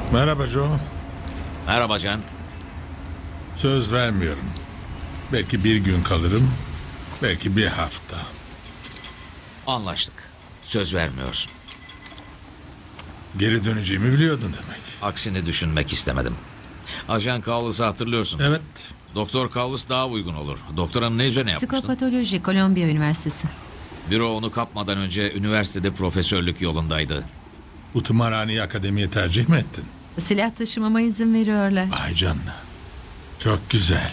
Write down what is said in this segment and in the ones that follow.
Merhaba Joe. Merhaba Can. Söz vermiyorum. Belki bir gün kalırım, belki bir hafta. Anlaştık. Söz vermiyorsun. Geri döneceğimi biliyordun demek. Aksini düşünmek istemedim. Ajan Cowles'ı hatırlıyorsun. Evet. Doktor Cowles daha uygun olur. Doktoranın ne üzerine yapmıştın? Psikopatoloji, Kolombiya Üniversitesi. Büro onu kapmadan önce üniversitede profesörlük yolundaydı. Bu tımarhaneyi akademiye tercih mi ettin? Silah taşımama izin veriyorlar. Ay canına. Çok güzel.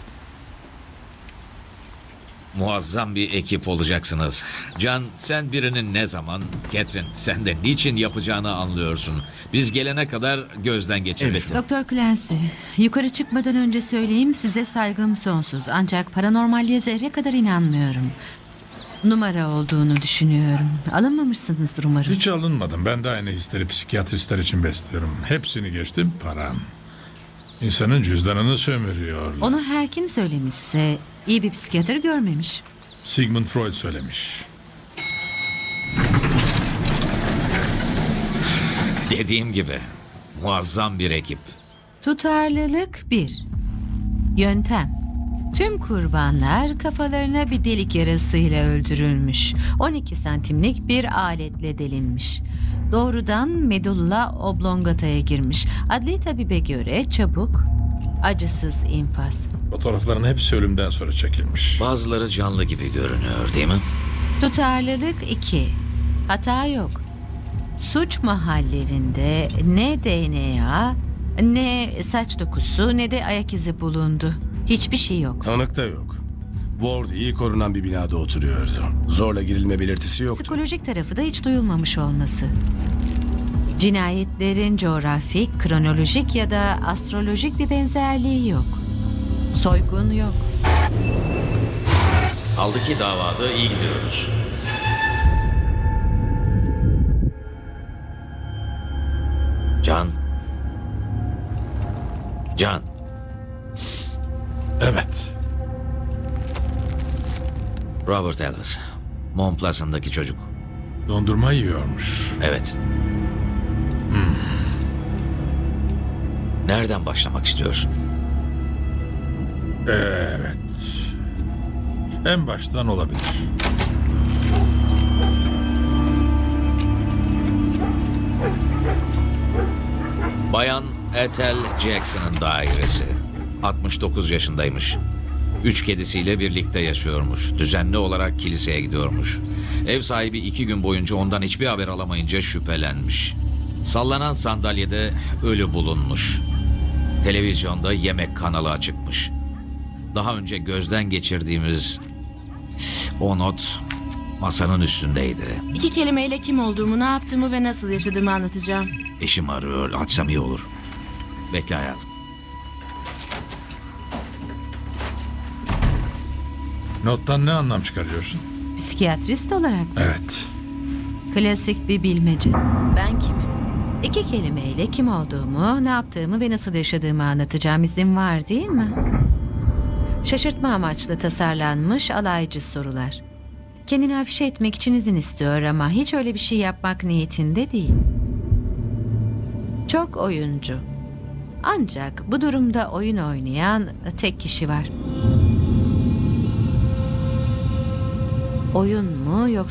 Muazzam bir ekip olacaksınız. Can, sen birinin ne zaman, Catherine sen de niçin yapacağını anlıyorsun. Biz gelene kadar gözden geçirdik. Doktor Clancy, yukarı çıkmadan önce söyleyeyim, size saygım sonsuz. Ancak paranormalliğe zerre kadar inanmıyorum. Numara olduğunu düşünüyorum. Alınmamışsınızdır umarım. Hiç alınmadım. Ben de aynı hisleri psikiyatristler için besliyorum. Hepsini geçtim, paran. İnsanın cüzdanını sömürüyorlar. Onu her kim söylemişse iyi bir psikiyatr görmemiş. Sigmund Freud söylemiş. Dediğim gibi muazzam bir ekip. Tutarlılık 1. Yöntem. Tüm kurbanlar kafalarına bir delik yarasıyla öldürülmüş. 12 santimlik bir aletle delinmiş. Doğrudan medulla oblongataya girmiş. Adli tabibe göre çabuk, acısız infaz. Fotoğrafların hepsi ölümden sonra çekilmiş. Bazıları canlı gibi görünüyor değil mi? Tutarlılık 2. Hata yok. Suç mahallerinde ne DNA, ne saç dokusu, ne de ayak izi bulundu. Hiçbir şey yok. Tanık da yok. Ward iyi korunan bir binada oturuyordu. Zorla girilme belirtisi yoktu. Psikolojik tarafı da hiç duyulmamış olması. Cinayetlerin coğrafik, kronolojik ya da astrolojik bir benzerliği yok. Soygun yok. Kaldı ki davada iyi gidiyoruz. Can. Can. Evet. Robert Ellis. Mont Pleasant'daki çocuk. Dondurma yiyormuş. Evet. Nereden başlamak istiyorsun? Evet. En baştan olabilir. Bayan Ethel Jackson'ın dairesi. 69 yaşındaymış. 3 kedisiyle birlikte yaşıyormuş. Düzenli olarak kiliseye gidiyormuş. Ev sahibi 2 gün boyunca ondan hiçbir haber alamayınca şüphelenmiş. Sallanan sandalyede ölü bulunmuş. Televizyonda yemek kanalı açıkmış. Daha önce gözden geçirdiğimiz o not masanın üstündeydi. 2 kelimeyle kim olduğumu, ne yaptığımı ve nasıl yaşadığımı anlatacağım. Eşim arıyor, açsam iyi olur. Bekle hayatım. Nottan ne anlam çıkarıyorsun? Psikiyatrist olarak Evet. klasik bir bilmece. Ben kimim? 2 kelimeyle kim olduğumu, ne yaptığımı ve nasıl yaşadığımı anlatacağım, izin var değil mi? Şaşırtma amaçlı tasarlanmış alaycı sorular. Kendini afişe etmek için izin istiyor ama hiç öyle bir şey yapmak niyetinde değil. Çok oyuncu. Ancak bu durumda oyun oynayan tek kişi var. Oyun mu yoksa